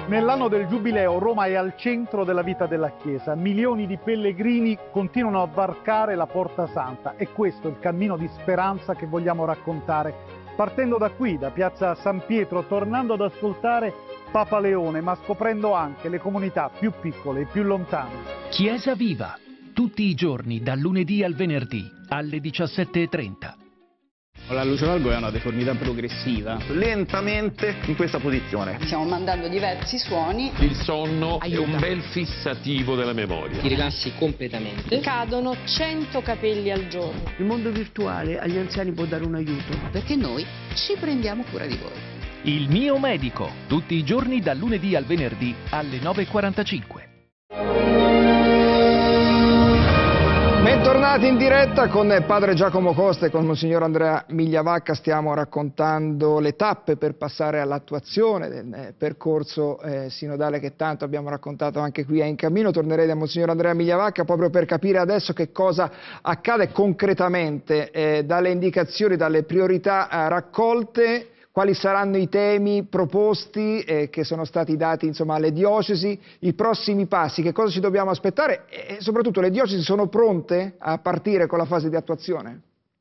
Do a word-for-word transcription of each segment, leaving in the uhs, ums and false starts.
Nell'anno del Giubileo Roma è al centro della vita della Chiesa. Milioni di pellegrini continuano a varcare la Porta Santa e questo è il cammino di speranza che vogliamo raccontare. Partendo da qui, da Piazza San Pietro, tornando ad ascoltare Papa Leone, ma scoprendo anche le comunità più piccole e più lontane. Chiesa Viva, tutti i giorni, dal lunedì al venerdì, alle diciassette e trenta. La luce valgo è una deformità progressiva. Lentamente in questa posizione. Stiamo mandando diversi suoni. Il sonno Aiuta. è un bel fissativo della memoria. Ti rilassi completamente. Cadono cento capelli al giorno. Il mondo virtuale agli anziani può dare un aiuto. Perché noi ci prendiamo cura di voi. Il mio medico, tutti i giorni dal lunedì al venerdì alle nove e quarantacinque. Bentornati in diretta con padre Giacomo Costa e con Monsignor Andrea Migliavacca. Stiamo raccontando le tappe per passare all'attuazione del percorso eh, sinodale che tanto abbiamo raccontato anche qui a In Cammino. Tornerei da Monsignor Andrea Migliavacca proprio per capire adesso che cosa accade concretamente, eh, dalle indicazioni, dalle priorità eh, raccolte. Quali saranno i temi proposti eh, che sono stati dati insomma, alle diocesi, i prossimi passi, che cosa ci dobbiamo aspettare e soprattutto le diocesi sono pronte a partire con la fase di attuazione?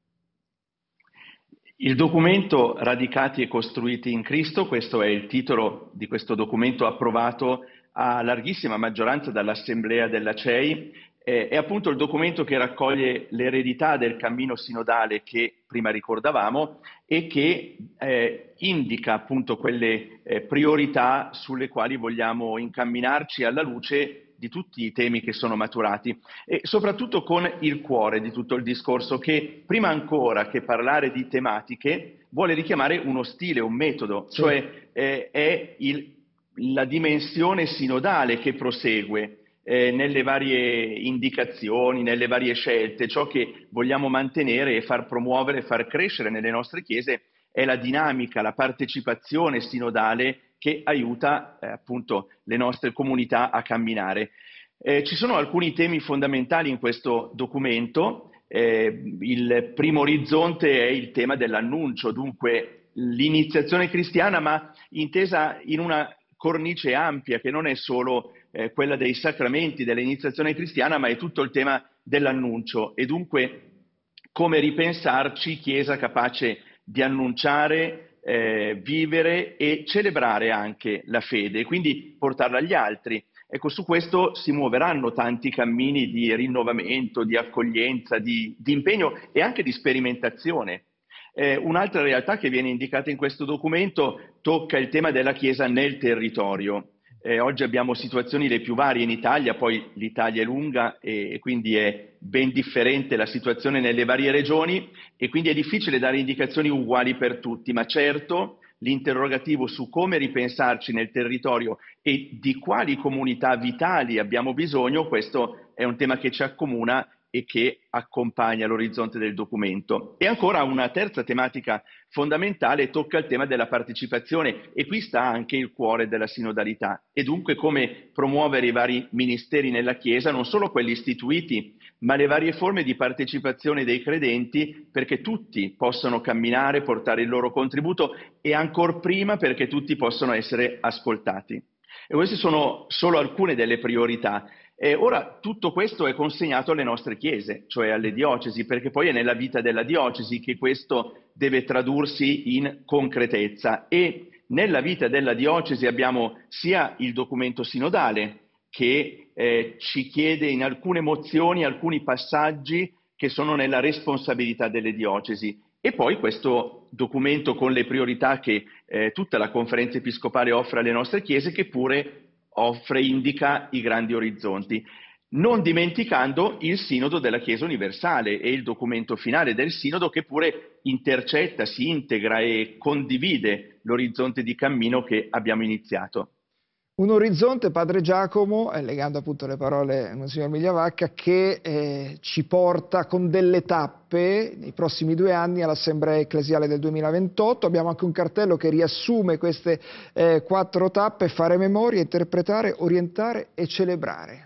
Il documento Radicati e costruiti in Cristo, questo è il titolo di questo documento approvato a larghissima maggioranza dall'Assemblea della C E I, eh, è appunto il documento che raccoglie l'eredità del cammino sinodale che prima ricordavamo e che eh, indica appunto quelle eh, priorità sulle quali vogliamo incamminarci alla luce di tutti i temi che sono maturati e soprattutto con il cuore di tutto il discorso che prima ancora che parlare di tematiche vuole richiamare uno stile, un metodo, sì. Cioè eh, è il, la dimensione sinodale che prosegue Eh, nelle varie indicazioni, nelle varie scelte. Ciò che vogliamo mantenere e far promuovere, far crescere nelle nostre chiese è la dinamica, la partecipazione sinodale che aiuta eh, appunto le nostre comunità a camminare. Eh, ci sono alcuni temi fondamentali in questo documento. Eh, il primo orizzonte è il tema dell'annuncio, dunque l'iniziazione cristiana, ma intesa in una cornice ampia che non è solo eh, quella dei sacramenti, dell'iniziazione cristiana, ma è tutto il tema dell'annuncio e dunque come ripensarci Chiesa capace di annunciare, eh, vivere e celebrare anche la fede e quindi portarla agli altri. Ecco, su questo si muoveranno tanti cammini di rinnovamento, di accoglienza, di, di impegno e anche di sperimentazione. Eh, un'altra realtà che viene indicata in questo documento tocca il tema della Chiesa nel territorio. Eh, oggi abbiamo situazioni le più varie in Italia, poi l'Italia è lunga e, e quindi è ben differente la situazione nelle varie regioni e quindi è difficile dare indicazioni uguali per tutti, ma certo l'interrogativo su come ripensarci nel territorio e di quali comunità vitali abbiamo bisogno, questo è un tema che ci accomuna e che accompagna l'orizzonte del documento. E ancora una terza tematica fondamentale tocca il tema della partecipazione e qui sta anche il cuore della sinodalità e dunque come promuovere i vari ministeri nella Chiesa, non solo quelli istituiti, ma le varie forme di partecipazione dei credenti perché tutti possano camminare, portare il loro contributo e ancor prima perché tutti possano essere ascoltati. E queste sono solo alcune delle priorità. E ora tutto questo è consegnato alle nostre chiese, cioè alle diocesi, perché poi è nella vita della diocesi che questo deve tradursi in concretezza e nella vita della diocesi abbiamo sia il documento sinodale che eh, ci chiede in alcune mozioni alcuni passaggi che sono nella responsabilità delle diocesi e poi questo documento con le priorità che eh, tutta la conferenza episcopale offre alle nostre chiese che pure offre, indica i grandi orizzonti, non dimenticando il Sinodo della Chiesa Universale e il documento finale del Sinodo che pure intercetta, si integra e condivide l'orizzonte di cammino che abbiamo iniziato. Un orizzonte, padre Giacomo, eh, legando appunto le parole del Monsignor Migliavacca, che eh, ci porta con delle tappe nei prossimi due anni all'Assemblea Ecclesiale del duemilaventotto. Abbiamo anche un cartello che riassume queste eh, quattro tappe: fare memoria, interpretare, orientare e celebrare.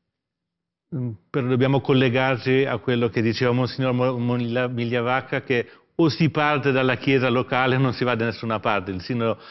Però dobbiamo collegarci a quello che diceva Monsignor Migliavacca, che o si parte dalla Chiesa locale o non si va da nessuna parte. Il Sinodo